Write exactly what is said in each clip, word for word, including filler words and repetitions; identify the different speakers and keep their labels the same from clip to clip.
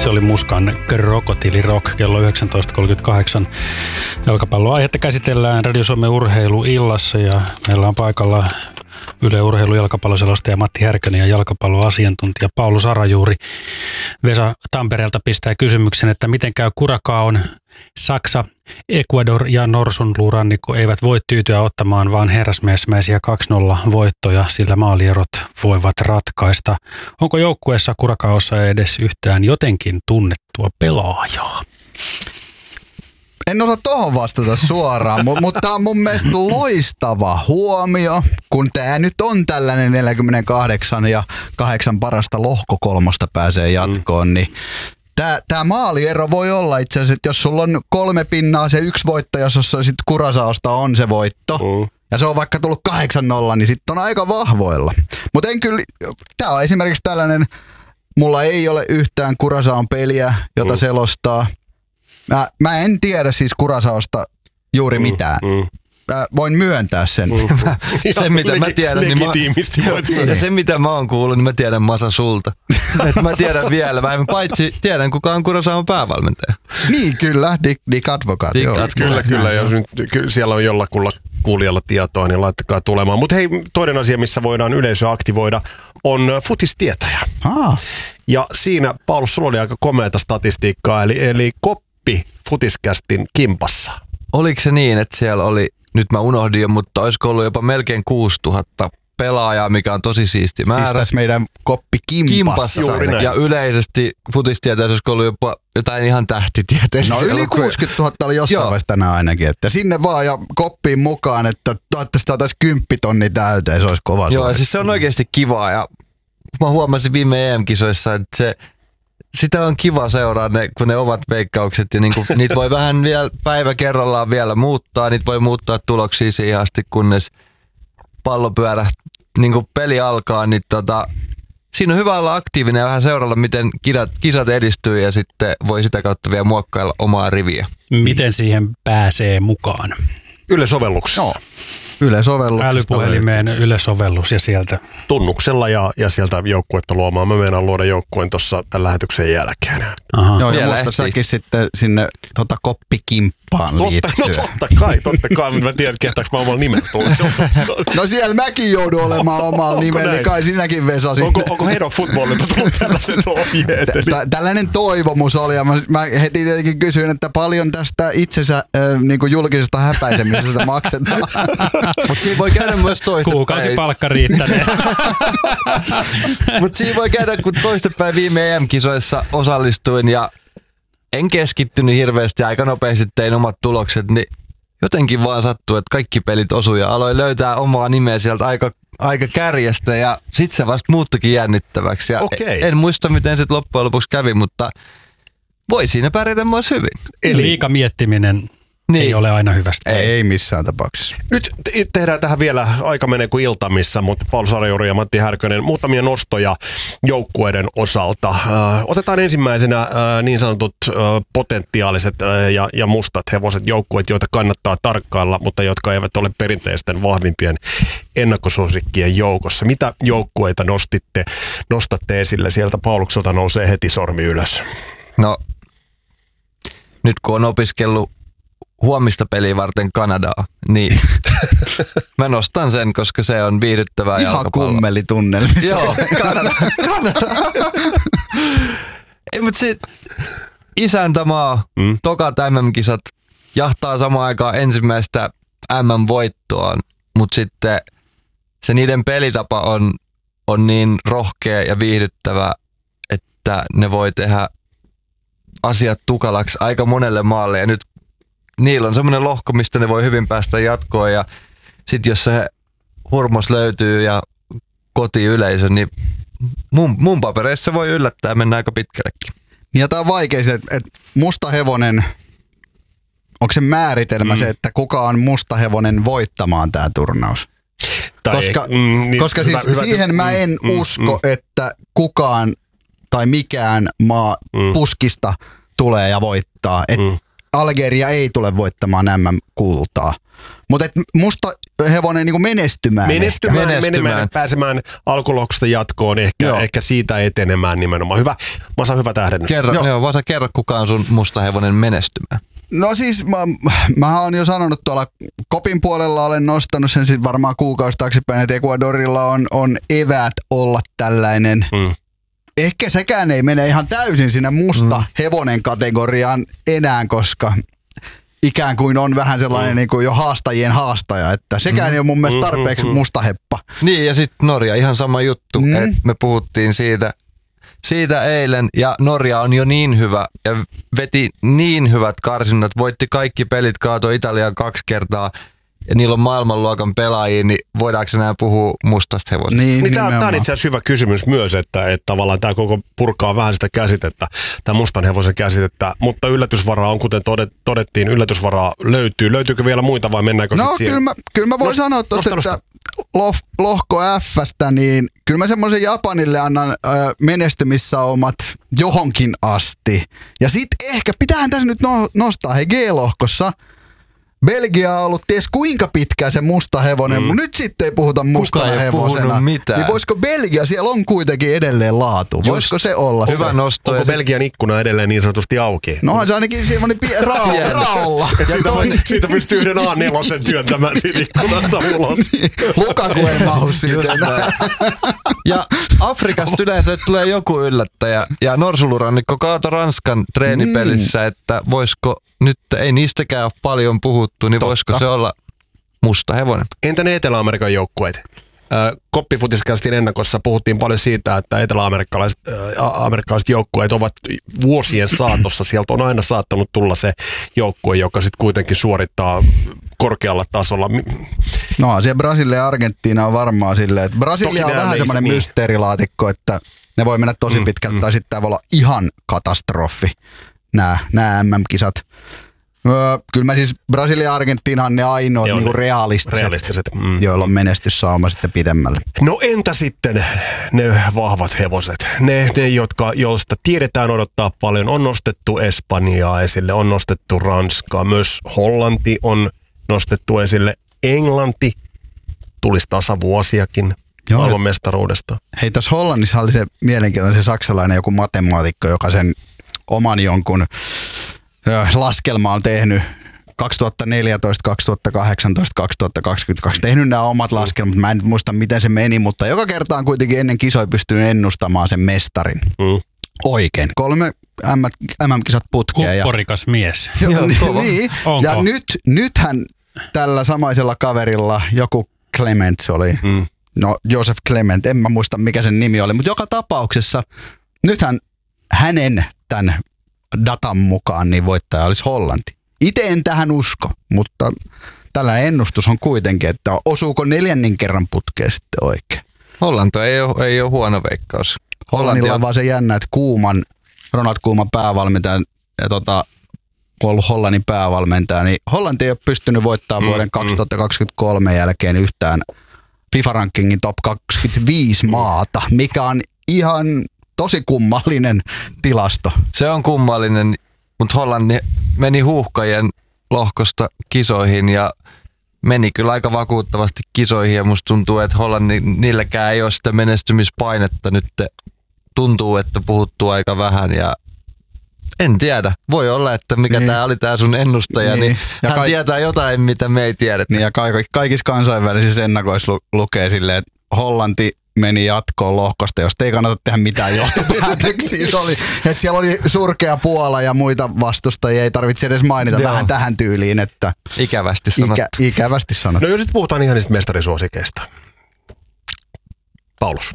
Speaker 1: Se oli Muskan Krokotiili Rock kello yhdeksäntoista kolmekymmentäkahdeksan. Jalkapalloaihetta käsitellään Radio Suomen urheiluillassa ja meillä on paikalla Yle Urheilu jalkapalloselostaja Matti Härkönen ja jalkapalloasiantuntija Paulus Sarajuuri. Vesa Tampereelta pistää kysymyksen, että miten käy Curaçaon. Saksa, Ecuador ja Norsunluurannikko eivät voi tyytyä ottamaan vaan herrasmiesmäisiä kaksi nolla voittoja, sillä maalierot voivat ratkaista. Onko joukkueessa Curaçaossa edes yhtään jotenkin tunnettua pelaajaa?
Speaker 2: En osaa tohon vastata suoraan, mutta tämä on mun mielestä loistava huomio, kun tämä nyt on tällainen neljäkymmentäkahdeksan ja kahdeksan parasta lohkokolmosta pääsee jatkoon, mm. niin tämä maaliero voi olla itse asiassa, että jos sulla on kolme pinnaa se yksi voitto, jos sitten Curaçaosta on se voitto, mm. ja se on vaikka tullut kahdeksan nolla, niin sitten on aika vahvoilla. Mutta en kyllä, tämä on esimerkiksi tällainen, mulla ei ole yhtään Curaçaon peliä, jota mm. selostaa. Mä, mä en tiedä siis Curaçaosta juuri mitään. Mm, mm. Mä voin myöntää sen. Mm.
Speaker 3: se, mitä mä tiedän, niin mä, ja se, mitä mä oon kuullut, niin mä tiedän Masa sulta. Et mä tiedän vielä vähemmän, paitsi tiedän, kuka on Curaçaon päävalmentaja.
Speaker 2: Niin, kyllä. Dick, Dick Advocaat.
Speaker 4: Dick Advocaat. Kyllä, kyllä. Ja nyt, kyllä siellä on jollakulla kuulijalla tietoa, niin laittakaa tulemaan. Mutta hei, toinen asia, missä voidaan yleisöä aktivoida, on futistietäjä. Ah. Ja siinä, Paulus, sulla oli aika komeata statistiikkaa, eli, eli koppi Futiscastin kimpassa.
Speaker 3: Oliko se niin, että siellä oli, nyt mä unohdin jo, mutta olisiko ollut jopa melkein kuusituhatta pelaajaa, mikä on tosi siisti määrä.
Speaker 2: Siis tässä meidän koppi kimpassa.
Speaker 3: kimpassa. Ja yleisesti futistieteessä olisiko ollut jopa jotain ihan tähtitieteessä.
Speaker 2: No yli kuusikymmentätuhatta oli jossain vaiheessa tänään ainakin. Että sinne vaan ja koppiin mukaan, että toivottavasti saataisiin kymppitonni täyteen, se olisi kova.
Speaker 3: Joo, ja siis se on oikeasti kivaa ja mä huomasin viime E M-kisoissa, että se sitä on kiva seuraa, ne, kun ne ovat veikkaukset ja niinku, niitä voi vähän vielä päivä kerrallaan vielä muuttaa. Niitä voi muuttaa tuloksia siihen asti, kunnes pallopyörä niinku peli alkaa. Niin tota, siinä on hyvä olla aktiivinen ja vähän seuralla, miten kisat, kisat edistyy ja sitten voi sitä kautta vielä muokkailla omaa riviä.
Speaker 1: Miten siihen pääsee mukaan?
Speaker 4: Yle sovelluksessa.
Speaker 2: No. Yle-sovelluksesta.
Speaker 1: Älypuhelimeen Yle-sovellus ja sieltä.
Speaker 4: Tunnuksella ja, ja sieltä joukkuetta luomaan. Mä meinaan luoda joukkueen tuossa tämän lähetyksen jälkeen.
Speaker 2: Aha. Joo, ja muista säkin sitten sinne tota, koppikimppaan liittyy.
Speaker 4: No totta kai, totta kai, mutta mä tiedän, kehtääkö mä omalla nimen tullut.
Speaker 2: No siellä mäkin joudun olemaan omalla nimen, niin kai sinäkin Vesa
Speaker 4: onko, sitten. Onko Head of Footballilta tullut tällaiset ohjeet?
Speaker 2: Tä, tällainen toivomus oli, ja mä, mä heti tietenkin kysyin, että paljon tästä itsensä äh, niin kuin julkisesta häpäisemisestä maksetaan.
Speaker 3: Mutta siinä voi käydä myös toistepäin.
Speaker 1: Kuukausipalkka riittäneen.
Speaker 3: Mutta siinä voi käydä, kun toistepäin viime E M-kisoissa osallistuin ja en keskittynyt hirveästi, aika nopeasti tein omat tulokset, niin jotenkin vaan sattuu, että kaikki pelit osui ja aloin löytää omaa nimeä sieltä aika, aika kärjestä ja sit se vasta muuttukin jännittäväksi. Ja
Speaker 4: okay.
Speaker 3: En muista, miten se loppujen lopuksi kävi, mutta voi siinä pärjätä myös hyvin.
Speaker 1: Eli liika miettiminen. Niin. Ei ole aina hyvästä.
Speaker 2: Ei, ei missään tapauksessa.
Speaker 4: Nyt tehdään tähän vielä, aika menee kuin iltamissa, mutta Paulus Sarajuuri ja Matti Härkönen, muutamia nostoja joukkueiden osalta. Äh, otetaan ensimmäisenä äh, niin sanotut äh, potentiaaliset äh, ja, ja mustat hevoset joukkueet, joita kannattaa tarkkailla, mutta jotka eivät ole perinteisten vahvimpien ennakkosuosikkien joukossa. Mitä joukkueita nostitte, nostatte esille? Sieltä Paulukselta nousee heti sormi ylös.
Speaker 3: No, nyt kun on opiskellut huomista peliä varten Kanadaa, niin mä nostan sen, koska se on viihdyttävää
Speaker 2: ihan
Speaker 3: jalkapalloa.
Speaker 2: Ihan kummelitunnelmissa.
Speaker 3: Joo, Kanada. Kanada. Ei, mutta sit isäntämaa, mm. tokat M M-kisat, jahtaa samaan aikaan ensimmäistä M M-voittoaan, mutta sitten se niiden pelitapa on, on niin rohkea ja viihdyttävä, että ne voi tehdä asiat tukalaksi aika monelle maalle ja nyt niillä on semmoinen lohko, mistä ne voi hyvin päästä jatkoon ja sit jos se hurmos löytyy ja kotiyleisö, niin mun, mun papereissa voi yllättää ja mennä aika pitkällekin.
Speaker 2: Ja tää on vaikea se, että et musta hevonen, onko se määritelmä mm. se, että kuka on musta hevonen voittamaan tää turnaus? Tai koska ei, mm, niin, koska hyvä, siis hyvä, siihen hyvä, mä en mm, usko, mm, että kukaan tai mikään maa mm. puskista tulee ja voittaa. Et, mm. Algeria ei tule voittamaan M M-kultaa. Mutta musta hevonen niin menestymään.
Speaker 4: Menestymään,
Speaker 3: menestymään.
Speaker 4: menemään, pääsemään alkulohkosta jatkoon, ehkä, ehkä siitä etenemään nimenomaan. Hyvä, Masa, hyvä tähdennys.
Speaker 3: Kerro, joo. Joo, Vasa, kerro, kuka on sun musta hevonen menestymään.
Speaker 2: No siis mä, mä oon jo sanonut tuolla Kopin puolella, olen nostanut sen siis varmaan kuukausi taaksepäin, että Ecuadorilla on, on eväät olla tällainen. Mm. Ehkä sekään ei mene ihan täysin sinne musta mm. hevonen kategoriaan enää, koska ikään kuin on vähän sellainen mm. niin kuin jo haastajien haastaja, että sekään mm. ei ole mun mielestä tarpeeksi musta heppa.
Speaker 3: Niin ja sitten Norja, ihan sama juttu, mm. että me puhuttiin siitä, siitä eilen ja Norja on jo niin hyvä ja veti niin hyvät karsinnat, voitti kaikki pelit, kaatoi Italiaan kaksi kertaa ja niillä on maailmanluokan pelaajia, niin voidaanko enää puhua mustasta hevosesta?
Speaker 2: Niin,
Speaker 4: niin tämä, tämä on itse asiassa hyvä kysymys myös, että, että tavallaan tämä koko purkaa vähän sitä käsitettä, tämä mustan hevosen käsitettä, mutta yllätysvaraa on, kuten todettiin, yllätysvaraa löytyy. Löytyykö vielä muita vai mennäänkö
Speaker 2: no,
Speaker 4: sitten siihen?
Speaker 2: No kyllä mä, kyllä mä voin Nost, sanoa tuosta, että loh, lohko F:stä, niin kyllä mä semmoisen Japanille annan ö, menestymissaumat johonkin asti. Ja sit ehkä, pitäähän tässä nyt no, nostaa, hei G-lohkossa, Belgia on ollut ties kuinka pitkään se musta hevonen, mm. mutta nyt sitten ei puhuta mustana
Speaker 3: ei
Speaker 2: hevosena.
Speaker 3: Mitään.
Speaker 2: Niin voisiko Belgia, siellä on kuitenkin edelleen laatu. Just. Voisiko se olla
Speaker 3: hyvä
Speaker 2: se?
Speaker 3: Nosto.
Speaker 4: Onko Belgian ikkuna edelleen niin sanotusti auki?
Speaker 2: Nohan se ainakin semmoinen pie- ra- raolla.
Speaker 4: siitä, siitä pystyy yhden A neljä työntämään siitä ikkunasta ulos.
Speaker 2: Lukaku ei mahu siitä.
Speaker 3: Ja Afrikasta yleensä tulee joku yllättäjä. Ja Norsulurannikko kaato Ranskan treenipelissä, mm. että voisiko nyt, ei niistäkään ole paljon puhuttu, niin Totta. voisiko se olla musta hevonen? Entä ne Etelä-Amerikan joukkueet? Koppifutiskästin ennakossa puhuttiin paljon siitä, että etelä-amerikkalaiset amerikkalaiset joukkueet ovat vuosien saatossa. Sieltä on aina saattanut tulla se joukkue, joka sitten kuitenkin suorittaa korkealla tasolla.
Speaker 2: No siellä Brasilia ja Argentiina on varmaan silleen, että Brasilia on vähän semmoinen niin. mysteerilaatikko, että ne voi mennä tosi pitkältä mm, tai mm. sitten voi olla ihan katastrofi nämä, nämä M M-kisat. Öö, kyllä mä siis Brasilia ja Argentiina on ne ainoat niinku realistiset,
Speaker 4: realistiset. Mm.
Speaker 2: joilla on menestyssauma sitten pidemmälle.
Speaker 4: No entä sitten ne vahvat hevoset? Ne, ne jotka, joista tiedetään odottaa paljon. On nostettu Espanjaa esille, on nostettu Ranskaa. Myös Hollanti on nostettu esille. Englanti tulisi tasavuosiakin maailmanmestaruudesta.
Speaker 2: Hei, tässä Hollannissa oli se mielenkiintoinen se saksalainen joku matemaatikko, joka sen oman jonkun laskelma on tehnyt kaksituhattaneljätoista, kaksituhattakahdeksantoista, kaksituhattakaksikymmentäkaksi. Tehnyt nämä omat laskelmat. Mä en muista, miten se meni, mutta joka kerta on kuitenkin ennen kisoja pystynyt ennustamaan sen mestarin. Mm. Oikein. Kolme M M-kisat putkeen.
Speaker 1: Kupporikas mies.
Speaker 2: Ja, niin. Ja nyt, nythän tällä samaisella kaverilla joku Clement se oli. Mm. No, Joseph Clement. En mä muista, mikä sen nimi oli. Mutta joka tapauksessa nythän hänen tämän datan mukaan niin voittaja olisi Hollanti. Itse en tähän usko, mutta tällainen ennustus on kuitenkin, että osuuko neljännen kerran putkeen sitten oikein.
Speaker 3: Hollanti ei ole, ei ole huono veikkaus.
Speaker 2: Hollannilla on vaan se jännä, että Kuuman, Ronald Koeman päävalmentaja ja tota, kun on ollut Hollannin päävalmentaja, niin Hollanti ei ole pystynyt voittamaan mm, vuoden kaksituhattakaksikymmentäkolme mm. jälkeen yhtään FIFA-rankingin top kaksikymmentäviisi maata, mikä on ihan tosi kummallinen tilasto.
Speaker 3: Se on kummallinen, mutta Hollanti meni huuhkajien lohkosta kisoihin ja meni kyllä aika vakuuttavasti kisoihin ja musta tuntuu, että Hollanti, niilläkään ei ole sitä menestymispainetta nyt. Tuntuu, että puhuttuu aika vähän ja en tiedä. Voi olla, että mikä niin. Tää oli tää sun ennustaja, niin, niin hän kaik- tietää jotain, mitä me ei tiedetä.
Speaker 2: Niin ja kaik- kaikissa kansainvälisissä ennakoissa lu- lukee silleen, että Hollanti meni jatkoon lohkosta, josta ei kannata tehdä mitään johtopäätöksiä. Se oli, että siellä oli surkea Puola ja muita vastustajia, ei tarvitse edes mainita Joo. vähän tähän tyyliin, että
Speaker 3: ikävästi sanottu. Ikä,
Speaker 2: ikävästi sanottu.
Speaker 4: No jos nyt puhutaan ihan niistä mestarisuosikeista. Paulus.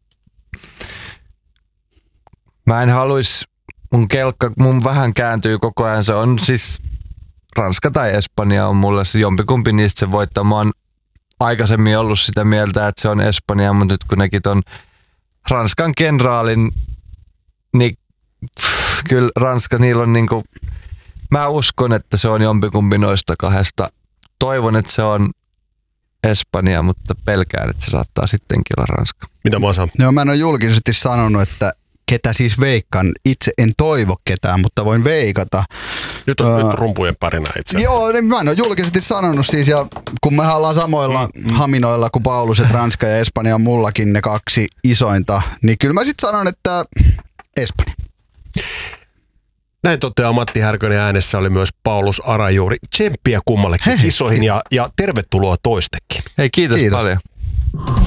Speaker 3: Mä en haluis, mun kelkka, mun vähän kääntyy koko ajan, se on siis Ranska tai Espanja on mulle se jompikumpi niistä se voittaa. Mä oon aikaisemmin ollut sitä mieltä, että se on Espanja, mutta nyt kun nekin ton Ranskan kenraalin, niin pff, kyllä Ranska, niillä on niinku, mä uskon, että se on jompikumpi noista kahdesta. Toivon, että se on Espanja, mutta pelkään, että se saattaa sittenkin olla Ranska.
Speaker 4: Mitä mä saan?
Speaker 2: Joo, mä en ole julkisesti sanonut, että ketä siis veikkaan. Itse en toivo ketään, mutta voin veikata.
Speaker 4: Nyt on
Speaker 2: Öö,
Speaker 4: nyt rumpujen pärinä itse.
Speaker 2: Joo, niin mä en ole julkisesti sanonut siis, ja kun me ollaan samoilla mm. haminoilla kuin Paulus, että Ranska ja Espanja on mullakin ne kaksi isointa, niin kyllä mä sit sanon, että Espanja.
Speaker 4: Näin toteaa Matti Härkönen, äänessä oli myös Paulus Arajuuri. Tsemppiä kummallekin
Speaker 2: Hei,
Speaker 4: kisoihin ja, ja tervetuloa toistekin.
Speaker 3: Hei, kiitos,
Speaker 2: Kiitos.
Speaker 3: paljon.